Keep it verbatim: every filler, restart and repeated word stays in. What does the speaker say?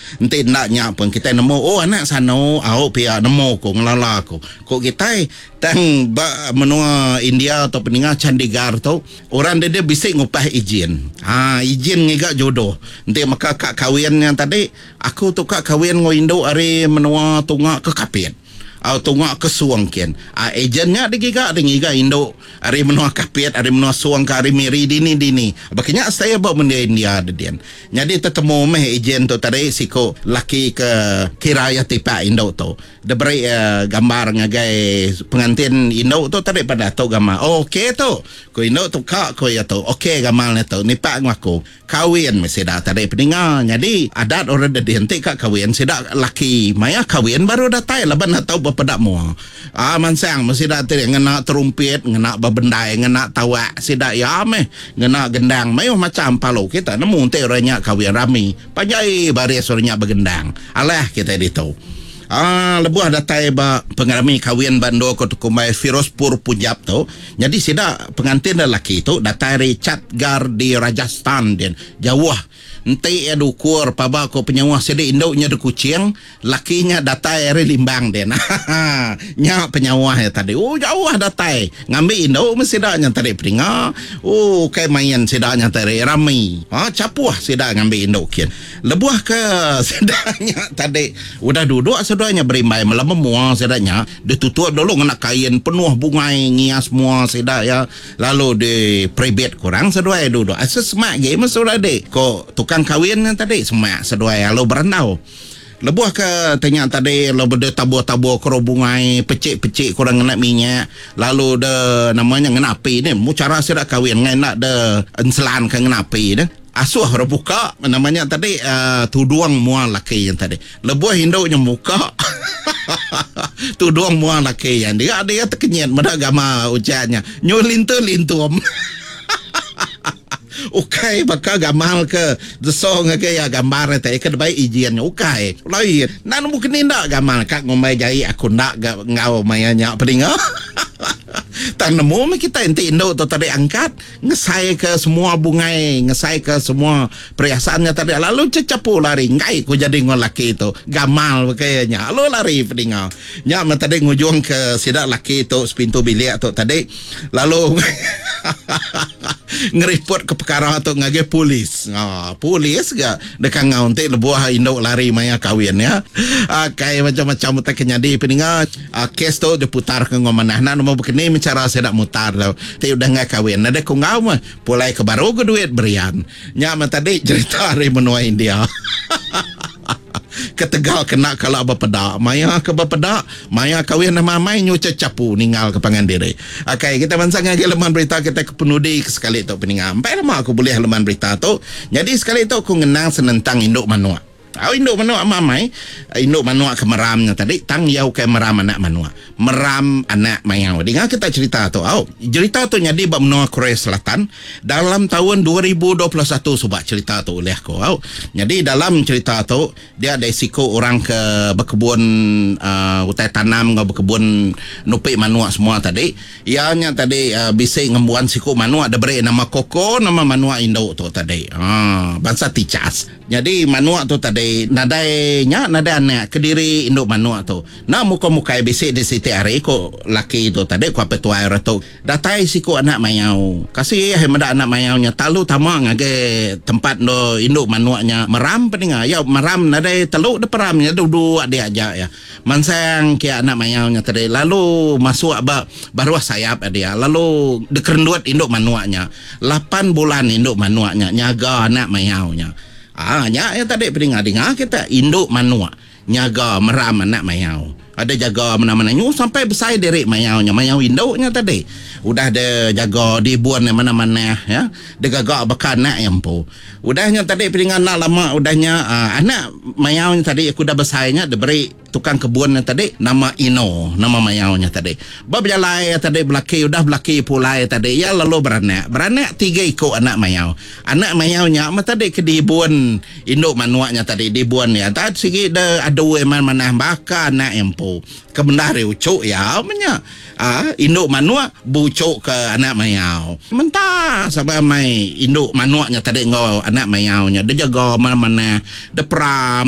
Nanti naknya pun kita nemu oh anak sano au pia nemu ko ngelala ko. Ko kita tang ba menua India atau peninga Chandigarh tu orang dia, dia bisik ngupah izin. Ha izin ngigak jodoh. Nanti maka kak kawin yang tadi aku tu kak kawin ngo Indo ari menua tunga ke kapit. Au tunga ke suang kian. A ejennya de giga de giga Indo ari menua kapit ari menua suang ka ari miri dini dini. Bakanya saya bawa benda India de dian. Jadi tetemu meh ejen tu tadi siko laki ke kiraya tipa Indo tu. De beri uh, gambar ngagai pengantin Indo tu tadi pada tu gambar. Oh, okey tu. Ko Indo tu kak ko ya tu. Okey gamalnya tu. Ni pak ngaku. Kawin mesti dah tadi peninga. Jadi adat orang de dian kak kawin sedak laki maya kawin baru datai laban atau pedak mua. Ah mansang mesti dak teri ngena terumpet, ngena babendai, ngena tawa, sidak ya meh, ngena gendang, mayo macam palo kita nemu te orangnya kawin rami. Panjai baris orangnya begendang. Alah kita itu. Ah lebuh datai ba pengalami kawin bando ko tukumai Firozpur Punjab tu. Jadi sidak pengantin lelaki tu datai dari Chatgarh di Rajasthan din. Jauh. Nanti ya dukur paba ko penyawa sedi indoknya de kucing lakinya datai eri limbang den nya penyawa ya tadi oh jauh datai ngambil indok mesti daknya tadi peringa oh kai main sedaknya tadi rami ha capuh sedak ngambil indok kian lebuah ke sedaknya tadi udah duduk sedaknya berimbai malam semua sedaknya ditutup dulu ngena kain penuh bungai ngias semua sedak ya lalu di private kurang sedai duduk asa semak ge masuk dek ko tukang kawin yang tadi semak sedai lo berandau lebuh ke tanya tadi lo berde tabur-tabur kero bungai pecik-pecik kurang nak minyak lalu de namanya ngena api ni mu cara sedak kawin ngai nak de enselan ke ngena api ni asuh ro buka namanya tadi uh, tuduang mual laki yang tadi lebuh hinduknya muka tuduang mual laki yang dia dia terkenyat mana agama ujarnya nyolintu lintum ukai baka gamal ke desong ke ya gambar te ke baik ijian ukai lain nan mungkin ndak gamal kak ngomai jai aku ndak ngau mayanya peninga tak nemu kita enti Indo tu tadi angkat ngesai ke semua bungai ngesai ke semua perhiasannya tadi lalu cecapu lari ngai ku jadi ngol laki itu gamal kayaknya lalu lari peninga nya tadi ngujung ke sidak laki itu pintu bilik tu tadi lalu ngeripot ke perkara tu ngage polis. Ah, polis ga dekat ngau te lebuah Indo lari maya kawin ya. Ah, kai macam-macam tak kenyadi peninga ah, kes tu diputar ke ngomanah na mau begini mencara sedak mutar tau. Te udah ngai kawin. Ada ku ngau mah pulai ke baru ke duit berian. Nya tadi cerita dari menua India. Ketegal kena kalau bapeda maya ke bapeda maya kawin nama mai nyu capu ninggal ke pangandiri okay kita mansang lagi leman berita kita ke penudi sekali tu peninga ampai lama aku boleh leman berita tu jadi sekali tu aku ngenang senentang induk manua Au induk manua mamai induk manua ke meramnya tadi tang yau ke meram anak manua meram anak mayau dengar kita cerita tu au cerita tu jadi bab menua Korea Selatan dalam tahun dua ribu dua puluh satu sebab cerita tu oleh aku au jadi dalam cerita tu dia ada risiko orang ke berkebun uh, hutan tanam ke berkebun nupik manua semua tadi ianya tadi uh, bisik ngembuan siku manua ada beri nama koko nama manua induk tu tadi ah bangsa ticas jadi manua tu tadi nadainya nadai anak kediri induk manua tu na muka-muka bisik di siti hari ko laki tu tadi ko petua tu datai siku anak mayau kasih hemada anak mayaunya talu tama ngage tempat no induk manuanya meram peninga ya meram nadai teluk de peramnya dudu dia aja ya mansang ke anak mayaunya tadi lalu masuk ba baru sayap dia lalu dekerenduat induk manuanya lapan bulan induk manuanya nyaga anak mayaunya ah nya ya tadi peninga dengar kita induk manua nyaga meram anak mayau ada jaga mana-mana nyu sampai besar derek mayaunya mayau induknya tadi udah ada jaga di buan mana-mana ya de gagak bekan nak yang po udahnya tadi peningan nak lama udahnya uh, anak mayaunya tadi aku dah besarnya diberi tukang kebunnya tadi nama Ino nama mayaunya tadi bab jalai tadi belaki udah belaki pulai tadi ya lalu beranak beranak tiga ikut anak mayau anak mayaunya mah tadi ke di buan induk manuaknya tadi di buan ya tadi sikit de adu eman manah baka anak yang po kebenar ucuk ya menya ah induk manua bucuk ke anak mayau mentah sampai mai induk manuaknya tadi ngau anak mayaunya dia jaga mana-mana de pram